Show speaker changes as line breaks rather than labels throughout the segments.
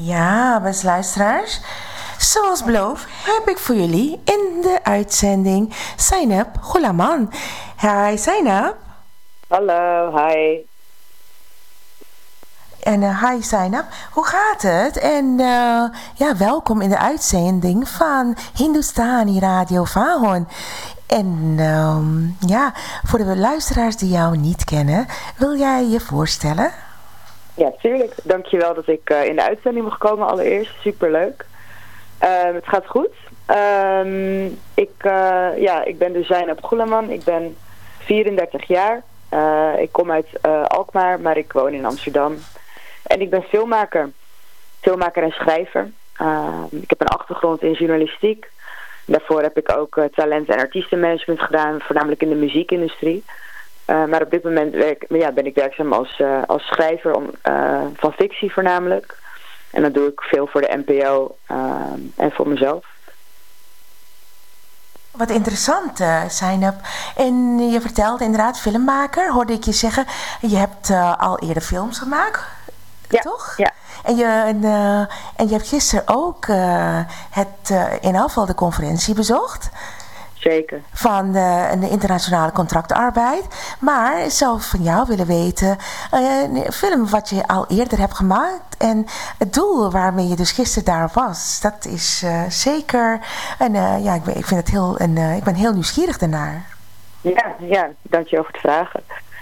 Ja, beste luisteraars. Zoals beloofd heb ik voor jullie in de uitzending Zainab Ghulaman. Hi Zainab.
Hallo, hi.
En hi Zainab, hoe gaat het? En welkom in de uitzending van Hindustani Radio Vahon. En voor de luisteraars die jou niet kennen, wil jij je voorstellen?
Ja, tuurlijk. Dankjewel dat ik in de uitzending mag komen allereerst. Superleuk. Het gaat goed. Ik ben dus Zainab Ghulaman. Ik ben 34 jaar. Ik kom uit Alkmaar, maar ik woon in Amsterdam. En ik ben filmmaker. Filmmaker en schrijver. Ik heb een achtergrond in journalistiek. Daarvoor heb ik ook talent- en artiestenmanagement gedaan, voornamelijk in de muziekindustrie. Maar op dit moment ben ik werkzaam als schrijver van fictie voornamelijk. En dat doe ik veel voor de NPO en voor mezelf.
Wat interessant, Zainab. En je vertelde inderdaad filmmaker, hoorde ik je zeggen. Je hebt al eerder films gemaakt, toch?
Ja.
En je hebt gisteren ook in afval de conferentie bezocht.
Zeker.
Van de internationale contractarbeid. Maar ik zou van jou willen weten, een film wat je al eerder hebt gemaakt en het doel waarmee je dus gisteren daar was, dat is zeker, ik vind het ik ben heel nieuwsgierig daarnaar.
Ja, dankjewel voor het vragen.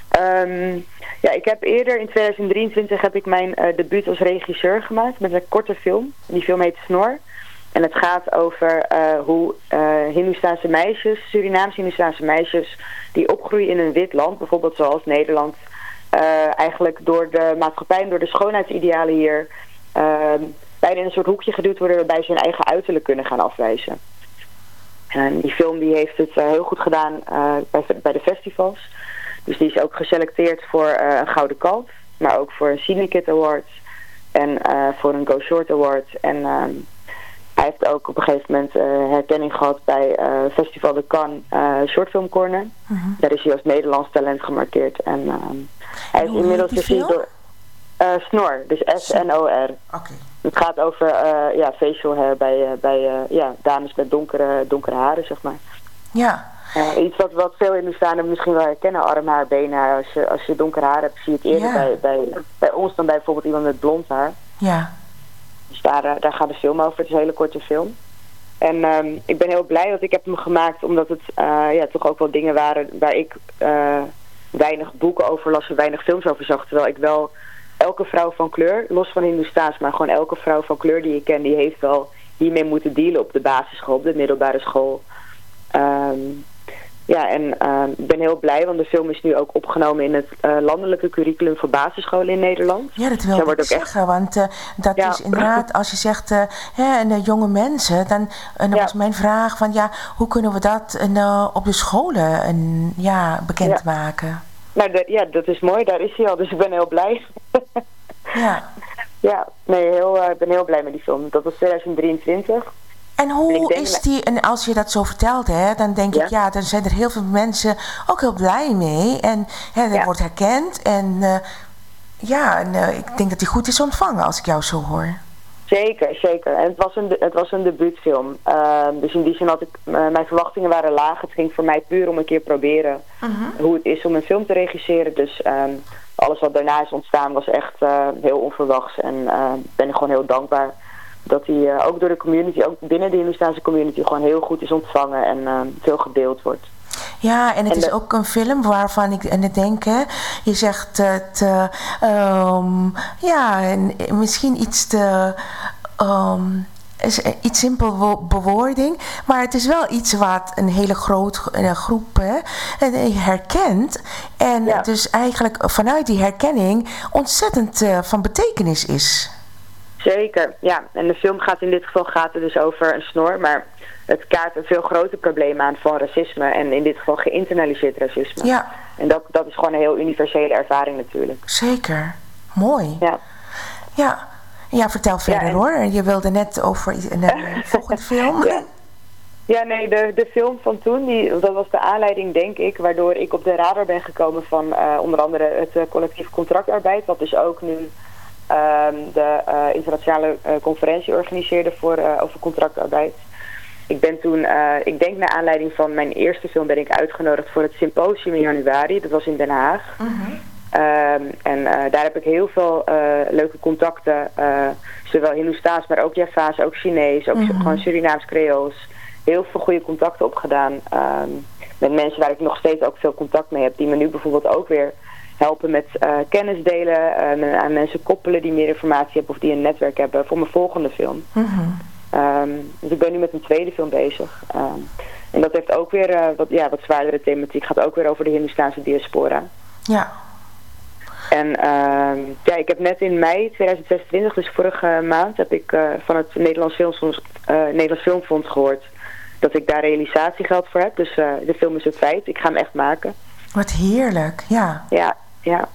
Ik heb eerder in 2023 heb ik mijn debuut als regisseur gemaakt met een korte film. Die film heet Snor. En het gaat over hoe Hindoestaanse meisjes, Surinaamse Hindoestaanse meisjes, die opgroeien in een wit land, bijvoorbeeld zoals Nederland, eigenlijk door de maatschappij en door de schoonheidsidealen hier bijna in een soort hoekje geduwd worden waarbij ze hun eigen uiterlijk kunnen gaan afwijzen. En die film die heeft het heel goed gedaan bij de festivals. Dus die is ook geselecteerd voor een Gouden Kalf, maar ook voor een Cinekit Award en voor een Go Short Award. En hij heeft ook op een gegeven moment herkenning gehad bij Festival de Cannes Shortfilm Corner. Mm-hmm. Daar is hij als Nederlands talent gemarkeerd. En hij is inmiddels gezien door Snor, dus S-N-O-R.
Okay.
Het gaat over facial hair bij dames met donkere haren, zeg maar.
Ja.
Iets wat veel Hindoestanen misschien wel herkennen, armhaar, beenhaar. Als je donker haar hebt, zie je het eerder bij ons dan bij bijvoorbeeld iemand met blond haar.
Ja.
Dus daar gaat de film over. Het is een hele korte film. En ik ben heel blij dat ik heb hem gemaakt, omdat het toch ook wel dingen waren waar ik weinig boeken over las en weinig films over zag. Terwijl ik wel elke vrouw van kleur, los van Hindoestaans, maar gewoon elke vrouw van kleur die ik ken, die heeft wel hiermee moeten dealen op de basisschool, op de middelbare school. Ik ben heel blij, want de film is nu ook opgenomen in het landelijke curriculum voor basisscholen in Nederland.
Ja, dat wil ik zeggen, want dat is inderdaad, als je zegt jonge mensen, dan was mijn vraag van hoe kunnen we dat op de scholen bekendmaken?
Nou, dat is mooi, daar is hij al, dus ik ben heel blij. Ik ben heel blij met die film. Dat was 2023.
En hoe is die, en als je dat zo vertelt, dan denk ik, dan zijn er heel veel mensen ook heel blij mee. En dat wordt herkend. En ik denk dat die goed is ontvangen als ik jou zo hoor.
Zeker. En het was een debuutfilm. Dus in die zin had ik, mijn verwachtingen waren laag. Het ging voor mij puur om een keer proberen hoe het is om een film te regisseren. Dus alles wat daarna is ontstaan was echt heel onverwachts. En ben ik gewoon heel dankbaar dat hij ook door de community, ook binnen de Hindoestaanse community, gewoon heel goed is ontvangen en veel gedeeld wordt.
Ja, en het is ook een film waarvan ik aan het denken, je zegt het, misschien iets te, iets simpel bewoording, maar het is wel iets wat een hele grote groep herkent en dus eigenlijk vanuit die herkenning ontzettend van betekenis is.
Zeker, ja. En de film gaat in dit geval dus over een snor, maar het kaart een veel groter probleem aan van racisme en in dit geval geïnternaliseerd racisme.
Ja.
En dat is gewoon een heel universele ervaring natuurlijk.
Zeker. Mooi.
Ja.
Ja, vertel verder hoor. Je wilde net over een volgende film.
De film van toen, dat was de aanleiding denk ik, waardoor ik op de radar ben gekomen van onder andere het collectief contractarbeid, wat dus ook nu de internationale conferentie organiseerde over contractarbeid. Ik ben toen, ik denk naar aanleiding van mijn eerste film, ben ik uitgenodigd voor het symposium in januari. Dat was in Den Haag. Daar heb ik heel veel leuke contacten, zowel Hindoestaans, maar ook Javaans, ook Chinees, ook gewoon Surinaams, Creools. Heel veel goede contacten opgedaan met mensen waar ik nog steeds ook veel contact mee heb, die me nu bijvoorbeeld ook weer helpen met kennis delen, aan mensen koppelen die meer informatie hebben of die een netwerk hebben voor mijn volgende film. Dus ik ben nu met een tweede film bezig. En dat heeft ook weer wat zwaardere thematiek. Gaat ook weer over de Hindoestaanse diaspora.
Ja.
En ik heb net in mei 2026, dus vorige maand, heb ik van het Nederlands Filmfonds gehoord dat ik daar realisatiegeld voor heb. Dus de film is een feit. Ik ga hem echt maken.
Wat heerlijk, ja.
Ja.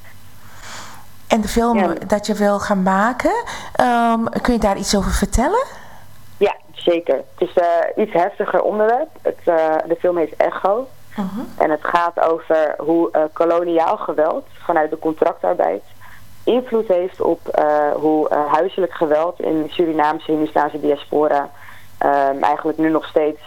En de film dat je wil gaan maken, kun je daar iets over vertellen?
Ja, zeker. Het is iets heftiger onderwerp. De film heet Echo. En het gaat over hoe koloniaal geweld vanuit de contractarbeid invloed heeft op hoe huiselijk geweld in Surinaamse Hindoestaanse diaspora eigenlijk nu nog steeds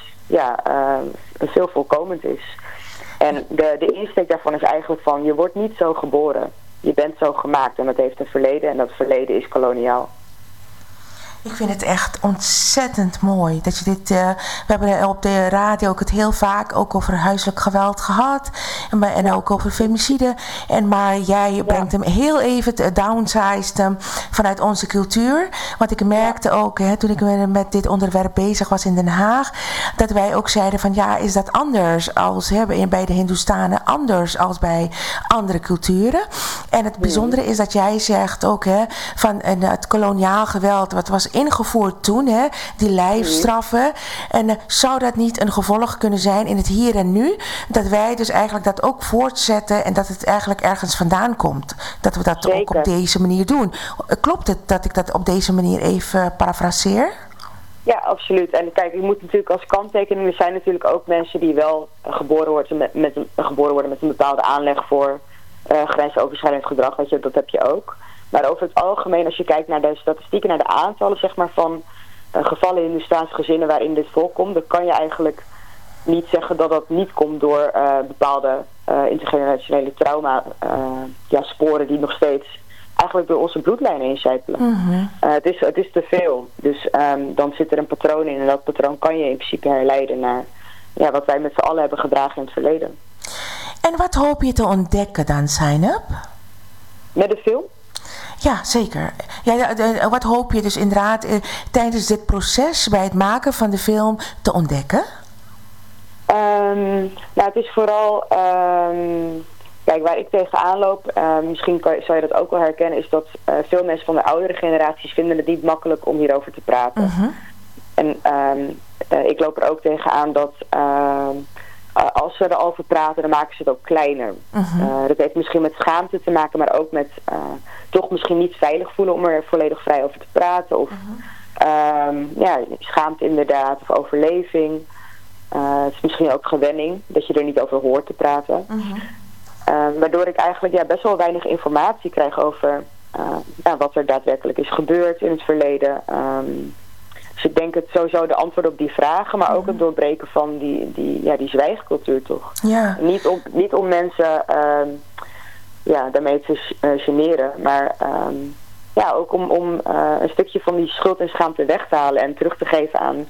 veel voorkomend is. En de insteek daarvan is eigenlijk van, je wordt niet zo geboren. Je bent zo gemaakt en dat heeft een verleden en dat verleden is koloniaal.
Ik vind het echt ontzettend mooi dat je dit... we hebben op de radio ook het heel vaak ook over huiselijk geweld gehad. En ook over femicide. Maar jij brengt hem heel even downsized vanuit onze cultuur. Want ik merkte ook, toen ik met dit onderwerp bezig was in Den Haag, dat wij ook zeiden van is dat anders als bij de Hindoestanen, anders als bij andere culturen. En het bijzondere is dat jij zegt ook van het koloniaal geweld wat was ingevoerd toen, die lijfstraffen. En zou dat niet een gevolg kunnen zijn in het hier en nu? Dat wij dus eigenlijk dat ook voortzetten en dat het eigenlijk ergens vandaan komt. Dat we dat ook op deze manier doen. Klopt het dat ik dat op deze manier even parafraseer?
Ja, absoluut. En kijk, je moet natuurlijk als kanttekening, er zijn natuurlijk ook mensen die wel geboren worden met een bepaalde aanleg voor grensoverschrijdend gedrag. Weet je, dat heb je ook. Maar over het algemeen, als je kijkt naar de statistieken, naar de aantallen zeg maar, van gevallen in Hindoestaanse gezinnen waarin dit voorkomt, dan kan je eigenlijk niet zeggen dat dat niet komt door bepaalde intergenerationele trauma sporen die nog steeds eigenlijk door onze bloedlijnen heen zijpelen. Het is te veel. Dus dan zit er een patroon in en dat patroon kan je in principe herleiden naar wat wij met z'n allen hebben gedragen in het verleden.
En wat hoop je te ontdekken dan, Zainab?
Met de film?
Ja, zeker. Wat hoop je dus inderdaad tijdens dit proces bij het maken van de film te ontdekken?
Het is vooral... kijk, waar ik tegenaan loop, misschien zou je dat ook wel herkennen, is dat veel mensen van de oudere generaties vinden het niet makkelijk om hierover te praten. En ik loop er ook tegenaan dat als ze erover praten, dan maken ze het ook kleiner. Dat heeft misschien met schaamte te maken, maar ook met toch misschien niet veilig voelen om er volledig vrij over te praten. Of schaamte inderdaad, of overleving. Het is misschien ook gewenning, dat je er niet over hoort te praten. Waardoor ik eigenlijk best wel weinig informatie krijg over wat er daadwerkelijk is gebeurd in het verleden. Dus ik denk het sowieso de antwoorden op die vragen, maar ook het doorbreken van die zwijgcultuur toch. Ja. Niet om mensen daarmee te generen, maar ook om een stukje van die schuld en schaamte weg te halen en terug te geven aan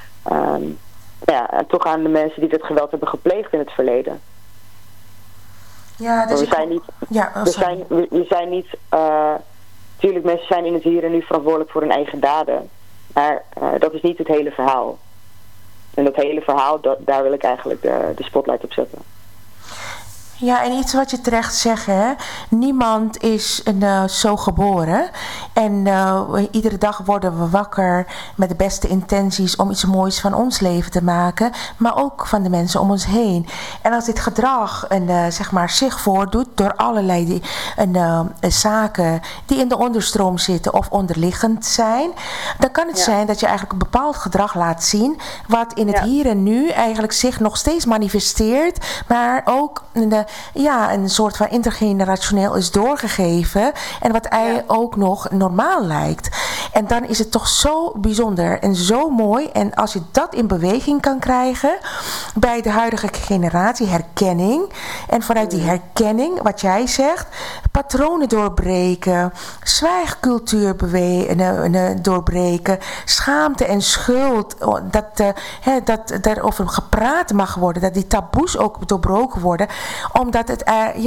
toch aan de mensen die dit geweld hebben gepleegd in het verleden.
Ja, dus
we zijn niet natuurlijk, mensen zijn in het hier en nu verantwoordelijk voor hun eigen daden. Maar dat is niet het hele verhaal. En dat hele verhaal, daar wil ik eigenlijk de spotlight op zetten.
Ja, en iets wat je terecht zegt, niemand is zo geboren. En iedere dag worden we wakker met de beste intenties om iets moois van ons leven te maken. Maar ook van de mensen om ons heen. En als dit gedrag zich voordoet door allerlei zaken die in de onderstroom zitten of onderliggend zijn, dan kan het zijn dat je eigenlijk een bepaald gedrag laat zien wat in het hier en nu eigenlijk zich nog steeds manifesteert, maar ook een soort van intergenerationeel is doorgegeven. En wat eigenlijk ook nog normaal lijkt. En dan is het toch zo bijzonder en zo mooi. En als je dat in beweging kan krijgen bij de huidige generatie, herkenning. En vanuit die herkenning, wat jij zegt, patronen doorbreken, zwijgcultuur doorbreken, schaamte en schuld, dat daarover gepraat mag worden, dat die taboes ook doorbroken worden, omdat het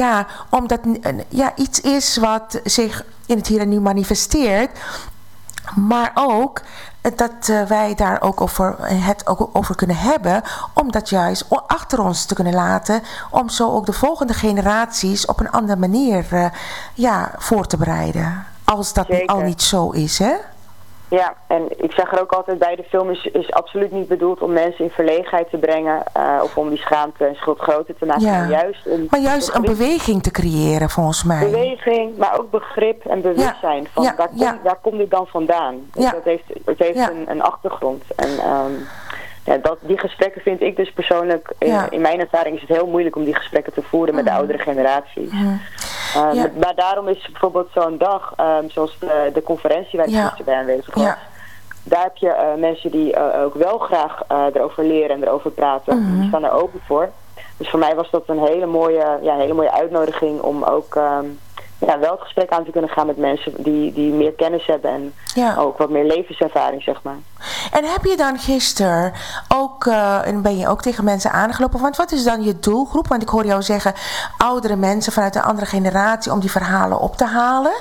iets is wat zich in het hier en nu manifesteert, maar ook dat wij daar ook over kunnen hebben, om dat juist achter ons te kunnen laten, om zo ook de volgende generaties op een andere manier voor te bereiden. Als dat al niet zo is, hè?
Ja, en ik zeg er ook altijd bij, de film is absoluut niet bedoeld om mensen in verlegenheid te brengen, of om die schaamte en schuld groter te maken.
Maar juist een beweging te creëren, volgens mij. Beweging,
maar ook begrip en bewustzijn van waar komt dit dan vandaan? Dus het heeft een achtergrond. En die gesprekken vind ik dus persoonlijk, in mijn ervaring is het heel moeilijk om die gesprekken te voeren met de oudere generatie. Maar daarom is bijvoorbeeld zo'n dag, zoals de conferentie waar ik gisteren bij aanwezig was, daar heb je mensen die ook wel graag erover leren en erover praten. Die staan er open voor. Dus voor mij was dat een hele mooie uitnodiging om ook wel het gesprek aan te kunnen gaan met mensen die meer kennis hebben en ook wat meer levenservaring, zeg maar.
En heb je dan gisteren ook, en ben je ook tegen mensen aangelopen, want wat is dan je doelgroep? Want ik hoor jou zeggen, oudere mensen vanuit een andere generatie, om die verhalen op te halen.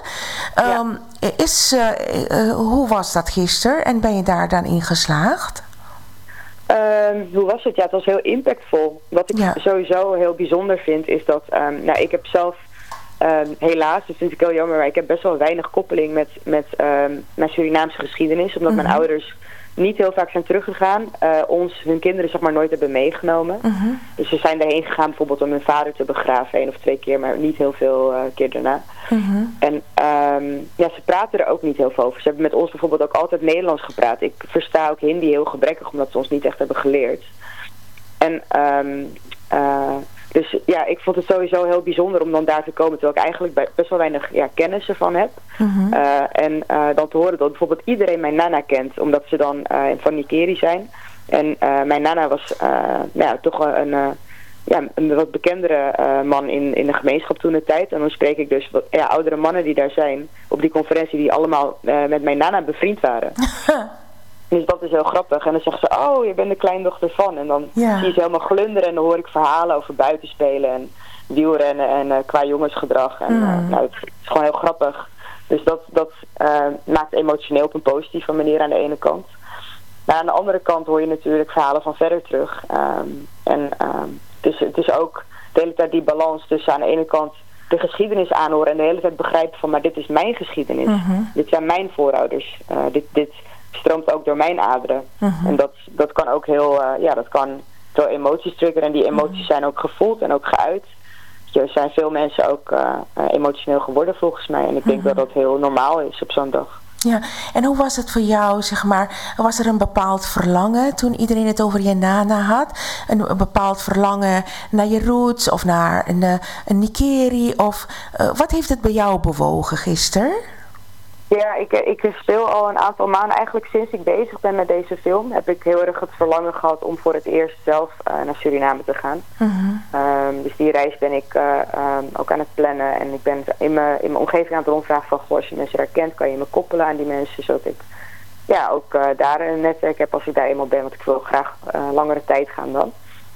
Hoe was dat gisteren en ben je daar dan in geslaagd?
Hoe was het? Ja, het was heel impactvol. Wat ik sowieso heel bijzonder vind, is dat ik heb zelf helaas, dat vind ik heel jammer, maar ik heb best wel weinig koppeling met mijn Surinaamse geschiedenis, omdat mijn ouders niet heel vaak zijn teruggegaan, hun kinderen zeg maar nooit hebben meegenomen. Dus ze zijn erheen gegaan bijvoorbeeld om hun vader te begraven 1 of 2 keer, maar niet heel veel keer daarna. En ze praten er ook niet heel veel over. Ze hebben met ons bijvoorbeeld ook altijd Nederlands gepraat. Ik versta ook Hindi heel gebrekkig, omdat ze ons niet echt hebben geleerd. En dus ja, ik vond het sowieso heel bijzonder om dan daar te komen, terwijl ik eigenlijk best wel weinig kennis ervan heb. En dan te horen dat bijvoorbeeld iedereen mijn nana kent, omdat ze dan van Nikeri zijn. En mijn nana was toch een wat bekendere man in de gemeenschap toen de tijd. En dan spreek ik dus oudere mannen die daar zijn op die conferentie, die allemaal met mijn nana bevriend waren. Dus dat is heel grappig. En dan zeggen ze, oh, je bent de kleindochter van. En dan zie je ze helemaal glunderen en dan hoor ik verhalen over buitenspelen en wielrennen en qua jongensgedrag. En het is gewoon heel grappig. Dus dat maakt emotioneel op een positieve manier aan de ene kant. Maar aan de andere kant hoor je natuurlijk verhalen van verder terug. Dus het is ook de hele tijd die balans tussen aan de ene kant de geschiedenis aanhoren en de hele tijd begrijpen van, maar dit is mijn geschiedenis. Dit zijn mijn voorouders. Dit stroomt ook door mijn aderen. En dat kan ook dat kan veel emoties triggeren. En die emoties zijn ook gevoeld en ook geuit. Er zijn veel mensen ook emotioneel geworden volgens mij. En ik denk dat dat heel normaal is op zo'n dag.
Ja, en hoe was het voor jou, zeg maar? Was er een bepaald verlangen toen iedereen het over je nana had? Een bepaald verlangen naar je roots of naar een Nikeri? Of wat heeft het bij jou bewogen gisteren?
Ja, ik speel al een aantal maanden, eigenlijk sinds ik bezig ben met deze film, heb ik heel erg het verlangen gehad om voor het eerst zelf naar Suriname te gaan. Dus die reis ben ik ook aan het plannen en ik ben in mijn omgeving aan het rondvragen van, goh, als je mensen herkent, kan je me koppelen aan die mensen, zodat ik ook daar een netwerk heb als ik daar eenmaal ben, want ik wil graag langere tijd gaan dan.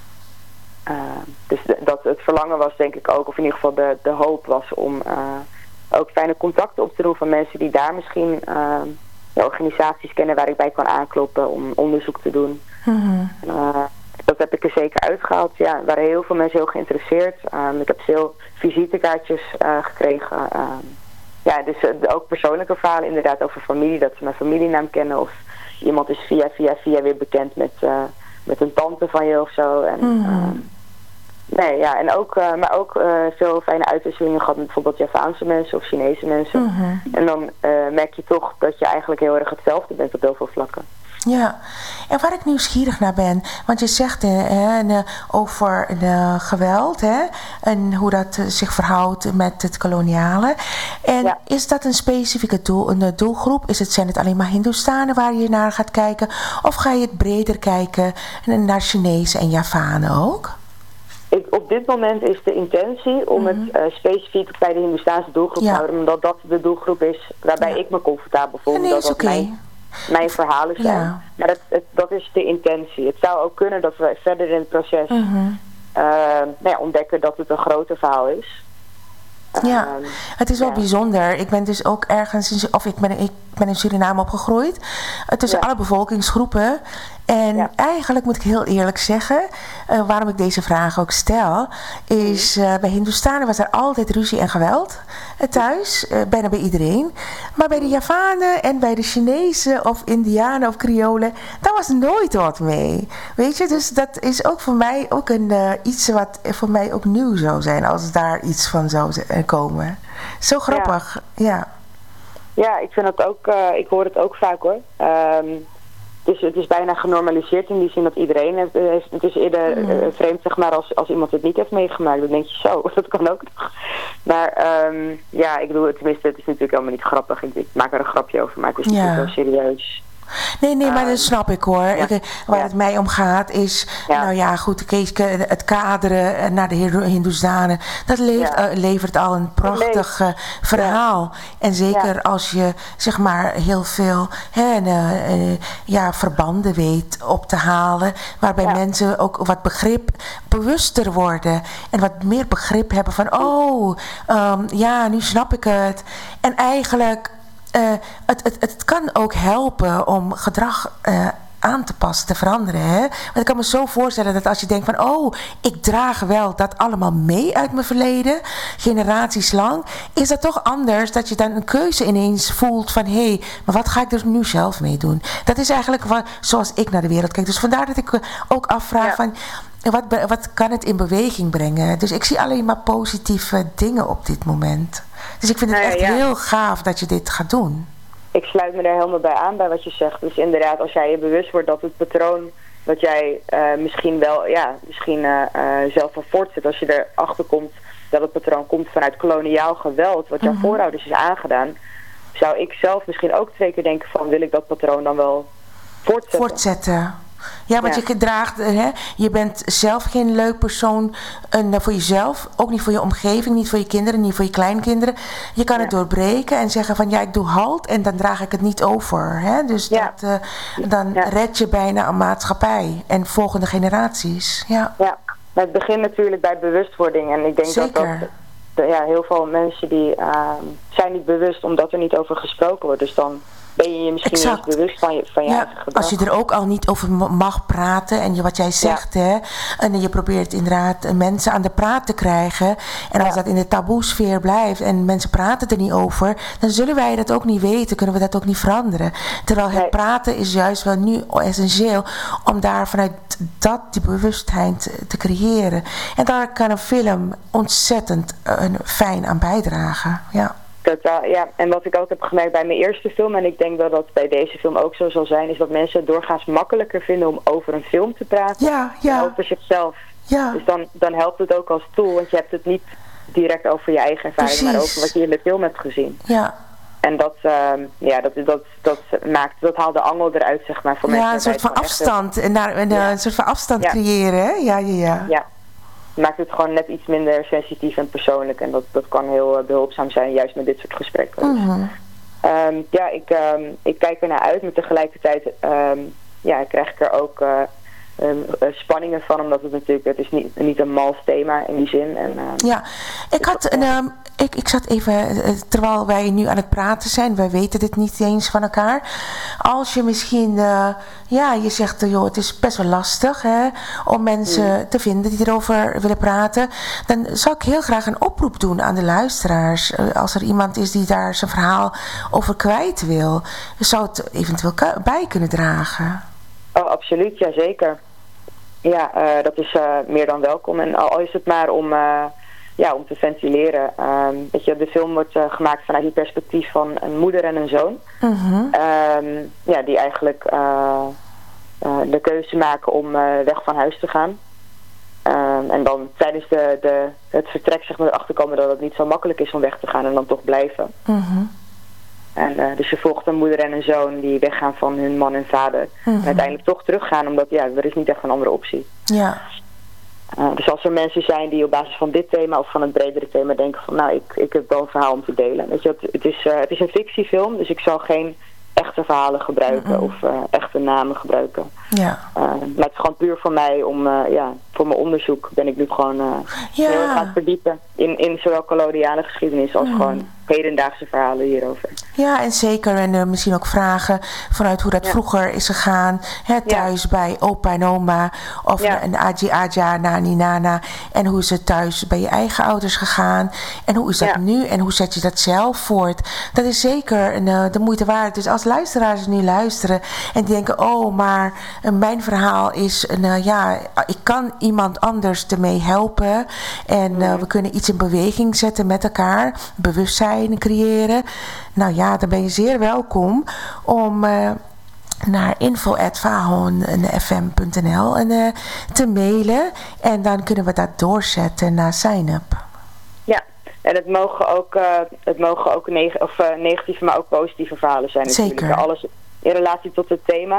Dus dat het verlangen was denk ik ook, of in ieder geval de hoop was om ook fijne contacten op te doen van mensen die daar misschien organisaties kennen waar ik bij kan aankloppen om onderzoek te doen. Dat heb ik er zeker uitgehaald. Ja, er waren heel veel mensen heel geïnteresseerd. Ik heb veel visitekaartjes gekregen. Dus ook persoonlijke verhalen inderdaad over familie, dat ze mijn familienaam kennen of iemand is via weer bekend met een tante van je of zo. En, maar ook veel fijne uitwisselingen gehad met bijvoorbeeld Javaanse mensen of Chinese mensen. En dan merk je toch dat je eigenlijk heel erg hetzelfde bent op heel veel vlakken.
Ja, en waar ik nieuwsgierig naar ben, want je zegt over geweld en hoe dat zich verhoudt met het koloniale. En is dat een specifieke doelgroep? Zijn het alleen maar Hindoestanen waar je naar gaat kijken? Of ga je het breder kijken naar Chinezen en Javanen ook?
Op dit moment is de intentie om het specifiek bij de Hindoestaanse doelgroep te houden. Omdat dat de doelgroep is waarbij ik me comfortabel voel.
Nee, dat is
mijn verhalen zijn. Ja. Maar dat is de intentie. Het zou ook kunnen dat we verder in het proces ontdekken dat het een groter verhaal is.
Ja, het is wel bijzonder. Ik ben dus ook ergens, ik ben in Suriname opgegroeid. Tussen alle bevolkingsgroepen. En eigenlijk moet ik heel eerlijk zeggen, waarom ik deze vraag ook stel, is bij Hindoestanen was er altijd ruzie en geweld thuis, bijna bij iedereen. Maar bij de Javanen en bij de Chinezen of Indianen of Kriolen, daar was nooit wat mee. Weet je, dus dat is ook voor mij ook iets wat voor mij ook nieuw zou zijn als daar iets van zou komen. Zo grappig, ja. Ja,
ik vind het ook, ik hoor het ook vaak hoor. Het is bijna genormaliseerd in die zin dat iedereen het is eerder vreemd zeg maar als iemand het niet heeft meegemaakt. Dan denk je zo, dat kan ook nog. Maar ik bedoel, tenminste het is natuurlijk helemaal niet grappig. Ik maak er een grapje over, maar het is niet zo serieus.
Nee, maar dat snap ik hoor. Waar het mij om gaat is, het kaderen naar de Hindoestanen, dat levert al een prachtig verhaal. En zeker als je zeg maar heel veel verbanden weet op te halen, waarbij mensen ook wat bewuster worden en wat meer begrip hebben van nu snap ik het. En eigenlijk het kan ook helpen om gedrag aan te passen, te veranderen. Hè? Want ik kan me zo voorstellen dat als je denkt van ik draag wel dat allemaal mee uit mijn verleden, generaties lang, is dat toch anders dat je dan een keuze ineens voelt van maar wat ga ik er nu zelf mee doen? Dat is eigenlijk zoals ik naar de wereld kijk. Dus vandaar dat ik ook afvraag van wat kan het in beweging brengen? Dus ik zie alleen maar positieve dingen op dit moment. Dus ik vind het echt heel gaaf dat je dit gaat doen.
Ik sluit me daar helemaal bij aan bij wat je zegt. Dus inderdaad, als jij je bewust wordt dat het patroon wat jij misschien zelf van voortzet, als je erachter komt dat het patroon komt vanuit koloniaal geweld, wat jouw voorouders is aangedaan, zou ik zelf misschien ook 2 keer denken van, wil ik dat patroon dan wel voortzetten?
Ja, want je draagt, je bent zelf geen leuk persoon voor jezelf, ook niet voor je omgeving, niet voor je kinderen, niet voor je kleinkinderen. Je kan het doorbreken en zeggen van ik doe halt en dan draag ik het niet over. Hè? Dus dan red je bijna een maatschappij en volgende generaties. Ja,
maar het begint natuurlijk bij bewustwording en ik denk dat heel veel mensen die zijn niet bewust omdat er niet over gesproken wordt. Dus dan ben je misschien niet bewust van je eigen gedrag.
Als je er ook al niet over mag praten en wat jij zegt, en je probeert inderdaad mensen aan de praat te krijgen, en als dat in de taboesfeer blijft en mensen praten er niet over, dan zullen wij dat ook niet weten, kunnen we dat ook niet veranderen. Terwijl het praten is juist wel nu essentieel om daar vanuit die bewustheid te creëren. En daar kan een film ontzettend fijn aan bijdragen.
En wat ik ook heb gemerkt bij mijn eerste film, en ik denk dat dat bij deze film ook zo zal zijn, is dat mensen het doorgaans makkelijker vinden om over een film te praten dan over zichzelf. Ja. Dus dan helpt het ook als tool, want je hebt het niet direct over je eigen ervaring, maar over wat je in de film hebt gezien. Ja. En dat haalt de angel eruit, zeg maar, voor mensen.
Ja, een soort van afstand, een soort van afstand creëren, hè? Ja.
Maakt het gewoon net iets minder sensitief en persoonlijk. En dat kan heel behulpzaam zijn, juist met dit soort gesprekken. Ik kijk er naar uit, maar tegelijkertijd krijg ik er ook spanningen van, omdat het is niet een mals thema in die zin.
Ik zat even, terwijl wij nu aan het praten zijn, wij weten dit niet eens van elkaar. Als je misschien, je zegt, het is best wel lastig om mensen te vinden die erover willen praten. Dan zou ik heel graag een oproep doen aan de luisteraars. Als er iemand is die daar zijn verhaal over kwijt wil, zou het eventueel bij kunnen dragen.
Oh, absoluut, jazeker. Ja, dat is meer dan welkom. En al is het maar om om te ventileren. Weet je, de film wordt gemaakt vanuit het perspectief van een moeder en een zoon. Die eigenlijk de keuze maken om weg van huis te gaan. En dan tijdens het vertrek zeg maar erachter komen dat het niet zo makkelijk is om weg te gaan en dan toch blijven. En dus je volgt een moeder en een zoon die weggaan van hun man en vader. En uiteindelijk toch teruggaan, omdat er is niet echt een andere optie.
Ja.
Dus als er mensen zijn die op basis van dit thema of van een bredere thema denken van nou, ik heb wel een verhaal om te delen. Weet je, het is een fictiefilm, dus ik zal geen echte verhalen gebruiken of echte namen gebruiken. Ja. Maar het is gewoon puur voor mij om, voor mijn onderzoek ben ik nu gewoon heel erg aan het verdiepen in zowel koloniale geschiedenis als gewoon hedendaagse verhalen hierover.
Ja, en zeker. En misschien ook vragen vanuit hoe dat vroeger is gegaan. Thuis bij opa en oma. Of een aji, nani, nana. En hoe is het thuis bij je eigen ouders gegaan. En hoe is dat nu? En hoe zet je dat zelf voort? Dat is zeker de moeite waard. Dus als luisteraars nu luisteren en denken, oh, maar mijn verhaal is, ik kan iemand anders ermee helpen. En we kunnen iets in beweging zetten met elkaar. Bewustzijn creëren. Nou ja, dan ben je zeer welkom om naar info@vahonfm.nl te mailen. En dan kunnen we dat doorzetten naar sign-up. Ja,
en het mogen ook negatieve, maar ook positieve verhalen zijn. Natuurlijk. Zeker. Alles in relatie tot het thema.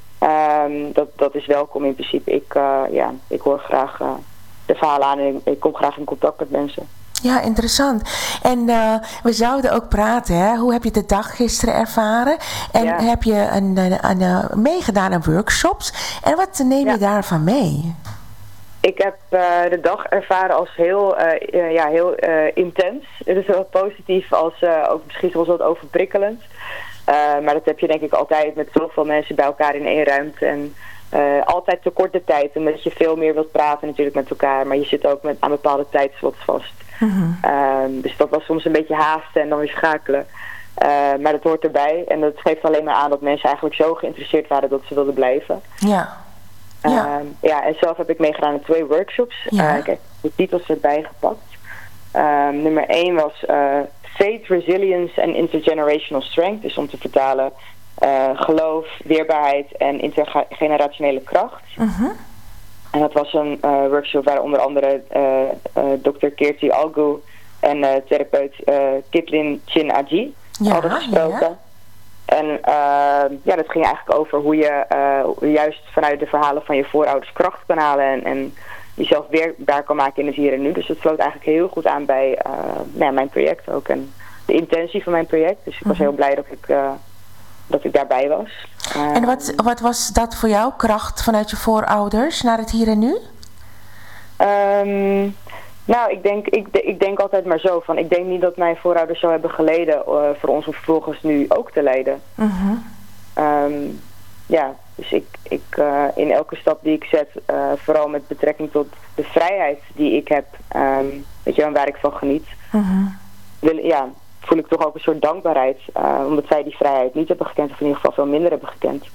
Dat is welkom in principe. Ik hoor graag de verhalen aan en ik kom graag in contact met mensen.
Ja, interessant. En we zouden ook praten, hè? Hoe heb je de dag gisteren ervaren? En heb je meegedaan aan workshops? En wat neem je daarvan mee?
Ik heb de dag ervaren als heel intens. Het is wel positief als ook misschien soms wat overprikkelend. Maar dat heb je denk ik altijd met zoveel mensen bij elkaar in één ruimte. En altijd te korte tijd, omdat je veel meer wilt praten natuurlijk met elkaar. Maar je zit ook aan bepaalde tijdslots vast. Dus dat was soms een beetje haasten en dan weer schakelen. Maar dat hoort erbij. En dat geeft alleen maar aan dat mensen eigenlijk zo geïnteresseerd waren dat ze wilden blijven. En zelf heb ik meegedaan aan 2 workshops. Kijk, de titels erbij gepakt. Nummer 1 was Faith, Resilience and Intergenerational Strength. Dus om te vertalen geloof, weerbaarheid en intergenerationele kracht. En dat was een workshop waar onder andere Dr. Kirti Algu en therapeut Kitlin Chin Aji hadden gesproken. En dat ging eigenlijk over hoe je juist vanuit de verhalen van je voorouders kracht kan halen en jezelf weerbaar kan maken in het hier en nu. Dus dat sloot eigenlijk heel goed aan bij mijn project ook en de intentie van mijn project. Dus ik was heel blij dat ik daarbij was.
En wat was dat voor jou, kracht vanuit je voorouders naar het hier en nu?
Nou, ik denk altijd maar zo van, ik denk niet dat mijn voorouders zo hebben geleden voor ons om vervolgens nu ook te lijden. Dus ik in elke stap die ik zet, vooral met betrekking tot de vrijheid die ik heb, weet je, en waar ik van geniet, voel ik toch ook een soort dankbaarheid, omdat zij die vrijheid niet hebben gekend, of in ieder geval veel minder hebben gekend.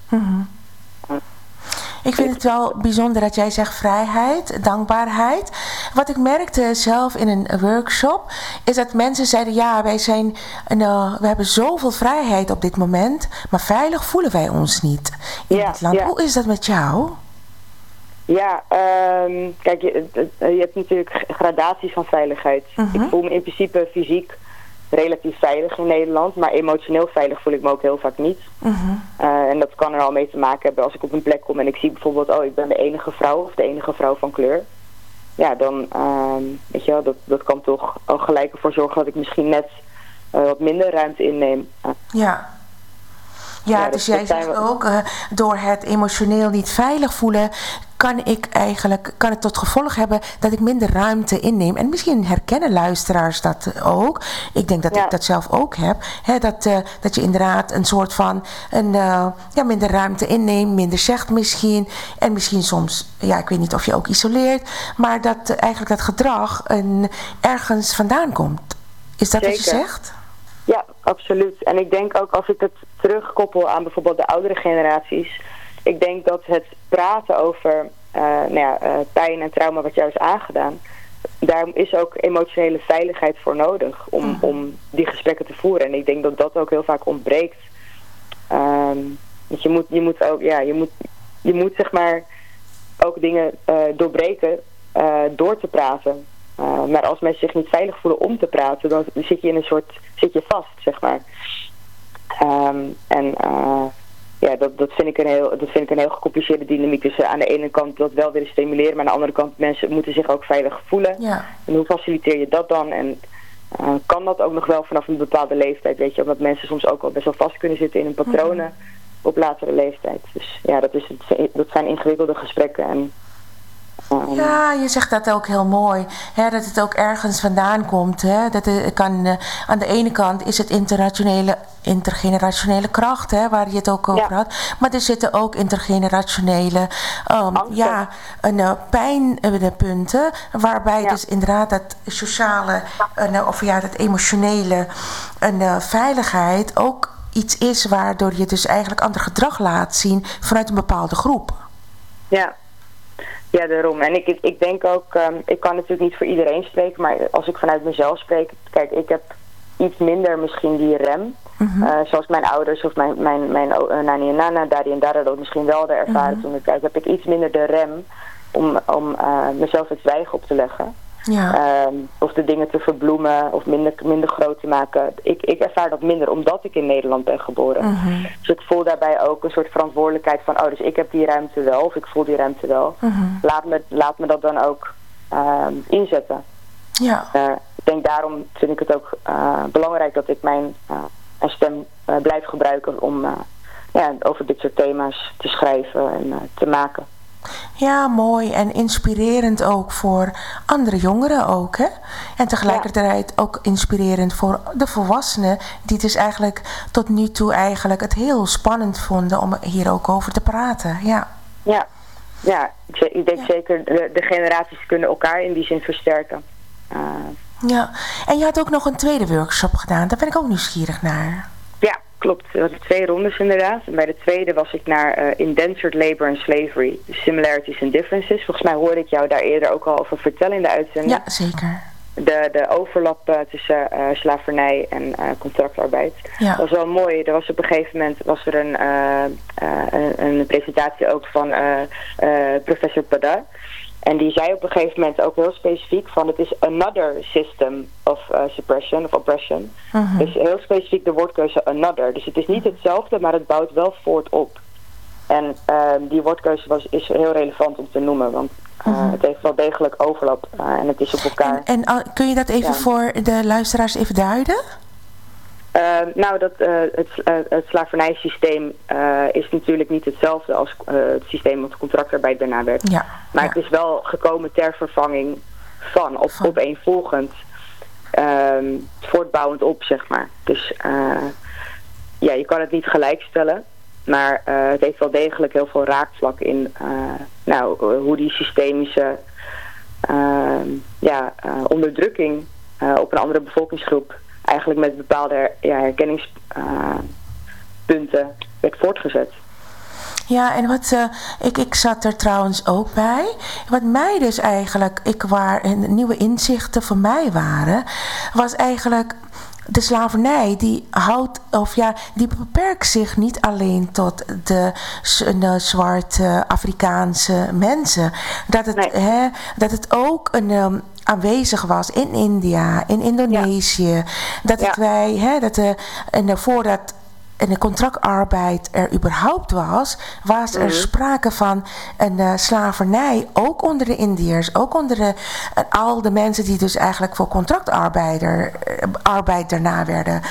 Ik vind het wel bijzonder dat jij zegt vrijheid, dankbaarheid. Wat ik merkte zelf in een workshop, is dat mensen zeiden, we hebben zoveel vrijheid op dit moment, maar veilig voelen wij ons niet in dit land. Hoe is dat met jou?
Ja, kijk, je hebt natuurlijk gradaties van veiligheid. Ik voel me in principe fysiek relatief veilig in Nederland, maar emotioneel veilig voel ik me ook heel vaak niet. En dat kan er al mee te maken hebben als ik op een plek kom en ik zie bijvoorbeeld, ik ben de enige vrouw of de enige vrouw van kleur. Ja, dan, weet je wel, dat kan toch al gelijk ervoor zorgen dat ik misschien net wat minder ruimte inneem.
Ja, dus jij zegt ook, door het emotioneel niet veilig voelen, kan het tot gevolg hebben dat ik minder ruimte inneem. En misschien herkennen luisteraars dat ook. Ik denk dat ik dat zelf ook heb. Dat je inderdaad een soort van minder ruimte inneemt, minder zegt misschien. En misschien soms, ik weet niet of je ook isoleert, maar dat eigenlijk dat gedrag ergens vandaan komt. Is dat wat je zegt?
Ja, absoluut. En ik denk ook als ik het terugkoppel aan bijvoorbeeld de oudere generaties, ik denk dat het praten over pijn en trauma wat jou is aangedaan, daar is ook emotionele veiligheid voor nodig om die gesprekken te voeren. En ik denk dat dat ook heel vaak ontbreekt. Want je moet zeg maar ook dingen doorbreken door te praten. Maar als mensen zich niet veilig voelen om te praten, dan zit je vast, zeg maar. Dat vind ik een heel gecompliceerde dynamiek. Dus aan de ene kant dat wel willen stimuleren, maar aan de andere kant mensen moeten zich ook veilig voelen.
Ja.
En hoe faciliteer je dat dan? En kan dat ook nog wel vanaf een bepaalde leeftijd, weet je, omdat mensen soms ook al best wel vast kunnen zitten in hun patronen op latere leeftijd. Dus ja, dat zijn ingewikkelde gesprekken. En
ja, je zegt dat ook heel mooi. Hè, dat het ook ergens vandaan komt. Hè? Dat aan de ene kant is het intergenerationele kracht, hè, waar je het ook over had. Maar er zitten ook intergenerationele pijnpunten. Waarbij dus inderdaad dat sociale dat emotionele veiligheid ook iets is waardoor je dus eigenlijk ander gedrag laat zien vanuit een bepaalde groep.
Ja, daarom. En ik denk ook, ik kan natuurlijk niet voor iedereen spreken, maar als ik vanuit mezelf spreek, kijk, ik heb iets minder misschien die rem. Zoals mijn ouders of mijn nani en nana, daddy en dada dat misschien wel ervaren toen ik kijk, heb ik iets minder de rem om mezelf het zwijgen op te leggen. Ja. Of de dingen te verbloemen of minder groot te maken. Ik ervaar dat minder omdat ik in Nederland ben geboren. Dus ik voel daarbij ook een soort verantwoordelijkheid van, dus ik heb die ruimte wel, of ik voel die ruimte wel. Laat me dat dan ook inzetten. Ja. Ik denk daarom vind ik het ook belangrijk dat ik mijn stem blijf gebruiken om over dit soort thema's te schrijven en te maken.
Ja, mooi en inspirerend ook voor andere jongeren ook, hè? En tegelijkertijd ook inspirerend voor de volwassenen die dus eigenlijk tot nu toe eigenlijk het heel spannend vonden om hier ook over te praten,
Ja, ik denk zeker de generaties kunnen elkaar in die zin versterken.
Ja, en je had ook nog een tweede workshop gedaan, daar ben ik ook nieuwsgierig naar.
Ja, klopt. Er waren 2 rondes inderdaad. En bij de tweede was ik naar Indentured Labor and Slavery, Similarities and Differences. Volgens mij hoorde ik jou daar eerder ook al over vertellen in de uitzending.
Ja, zeker.
De overlap tussen slavernij en contractarbeid. Ja. Dat was wel mooi. Er was op een gegeven moment een presentatie ook van professor Pada. En die zei op een gegeven moment ook heel specifiek van het is another system of suppression of oppression. Dus heel specifiek de woordkeuze another. Dus het is niet hetzelfde, maar het bouwt wel voort op. En die woordkeuze is heel relevant om te noemen, want het heeft wel degelijk overlap en het is op elkaar.
En kun je dat even voor de luisteraars even duiden?
Het slavernijsysteem is natuurlijk niet hetzelfde als het systeem wat contractarbeid daarna werd. Ja, maar het is wel gekomen ter vervanging van of opeenvolgend, voortbouwend op, zeg maar. Dus je kan het niet gelijkstellen, maar het heeft wel degelijk heel veel raakvlak in hoe die systemische onderdrukking op een andere bevolkingsgroep eigenlijk met bepaalde herkenningspunten werd voortgezet.
Ja, en ik zat er trouwens ook bij. Wat mij dus eigenlijk, nieuwe inzichten voor mij waren, was eigenlijk de slavernij die beperkt zich niet alleen tot de zwarte Afrikaanse mensen. Dat het ook aanwezig was in India, in Indonesië. Voordat de contractarbeid er überhaupt was er sprake van een slavernij, ook onder de Indiërs, ook onder al de mensen die dus eigenlijk voor contractarbeid daarna werden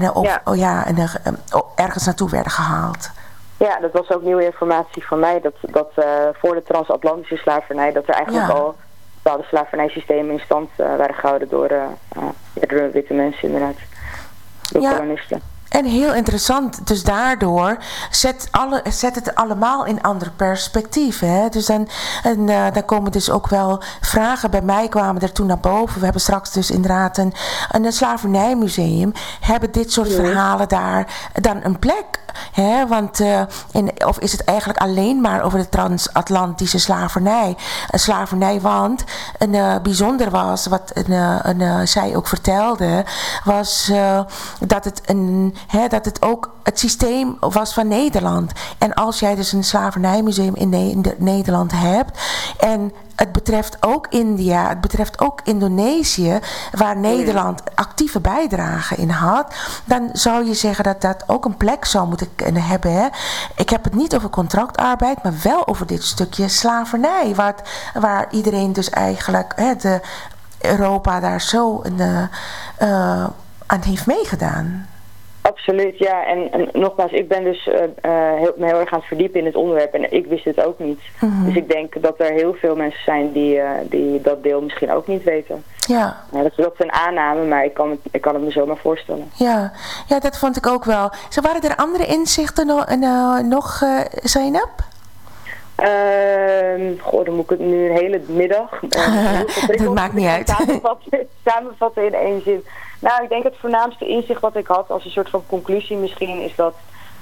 ergens naartoe werden gehaald.
Ja, dat was ook nieuwe informatie voor mij, dat voor de transatlantische slavernij, dat er eigenlijk al bepaalde slavernijsystemen in stand waren gehouden door witte mensen inderdaad, door kolonisten.
En heel interessant, dus daardoor zet het allemaal in ander perspectief. Hè? Dus dan komen dus ook wel vragen. Bij mij kwamen er toen naar boven. We hebben straks dus inderdaad een slavernijmuseum. Hebben dit soort verhalen daar dan een plek? Hè? Want, of is het eigenlijk alleen maar over de transatlantische slavernij? Een slavernij, want bijzonder was, wat zij ook vertelde, was dat het ook het systeem was van Nederland. En als jij dus een slavernijmuseum in Nederland hebt, en het betreft ook India, het betreft ook Indonesië, waar Nederland actieve bijdrage in had, dan zou je zeggen dat dat ook een plek zou moeten kunnen hebben. Hè? Ik heb het niet over contractarbeid, maar wel over dit stukje slavernij, waar iedereen dus eigenlijk, Europa daar zo aan heeft meegedaan.
Absoluut, ja. En nogmaals, ik ben dus heel erg aan het verdiepen in het onderwerp en ik wist het ook niet. Mm-hmm. Dus ik denk dat er heel veel mensen zijn die dat deel misschien ook niet weten.
Ja.
Dat is een aanname, maar ik kan het me zomaar voorstellen.
Ja, dat vond ik ook wel. Zo, waren er andere inzichten nog Zainab?
Dan moet ik het nu een hele middag...
dat maakt niet uit.
Samenvatten in één zin. Nou, ik denk het voornaamste inzicht wat ik had als een soort van conclusie misschien is dat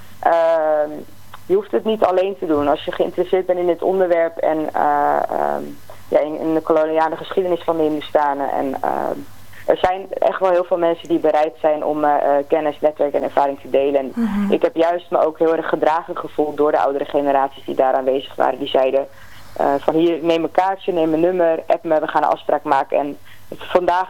je hoeft het niet alleen te doen. Als je geïnteresseerd bent in dit onderwerp en in de koloniale geschiedenis van de Hindoestanen. En er zijn echt wel heel veel mensen die bereid zijn om kennis, netwerk en ervaring te delen. En ik heb juist me ook heel erg gedragen gevoeld door de oudere generaties die daar aanwezig waren. Die zeiden van hier, neem een kaartje, neem een nummer, app me, we gaan een afspraak maken. En vandaag